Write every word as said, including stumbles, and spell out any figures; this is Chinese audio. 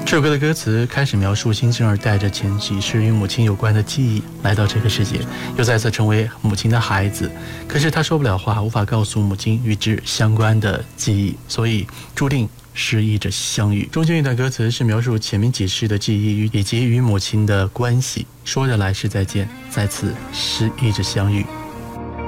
这首歌的歌词开始描述新生儿带着前几世与母亲有关的记忆来到这个世界，又再次成为母亲的孩子。可是他说不了话，无法告诉母亲与之相关的记忆，所以注定失忆着相遇。中间一段歌词是描述前面几世的记忆以及与母亲的关系，说着来世再见，再次失忆着相遇。